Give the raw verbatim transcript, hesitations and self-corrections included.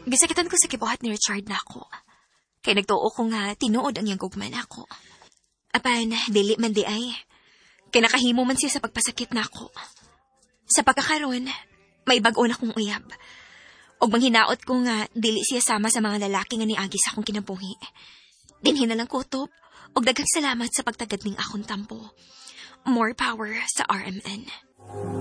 Gisakitan ko sa kibuhat ni Richard na ako. Kaya nagtuo ko nga tinuod ang iyang gugman ako. Apan, dili man di ay. Kaya nakahimo man siya sa pagpasakit na ako. Sa pagkakaroon, may bag-o na kong uyab. Og manghinaot ko nga dili siya sama sa mga lalaki nga niagi sa akong kinabuhi. Dinhin na lang kutob, og daghang salamat sa pagtagad ning akong tampo. More power sa R M N.